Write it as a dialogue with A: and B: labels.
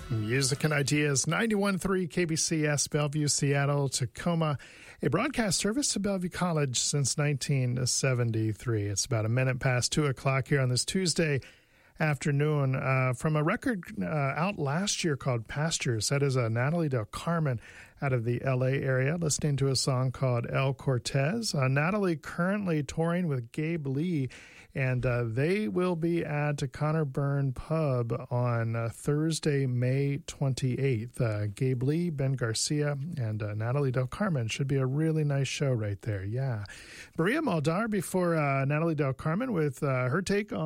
A: Music and Ideas, 91.3 KBCS, Bellevue, Seattle, Tacoma, a broadcast service to Bellevue College since 1973. It's about a minute past 2 o'clock here on this Tuesday afternoon. From a record out last year called Pastures, that is Natalie Del Carmen out of the L.A. area, listening to a song called El Cortez. Natalie currently touring with Gabe Lee, and they will be at Connor Byrne Pub on Thursday, May 28th. Gabe Lee, Ben Garcia, and Natalie Del Carmen. Should be a really nice show right there, yeah. Maria Muldaur before Natalie Del Carmen with her take on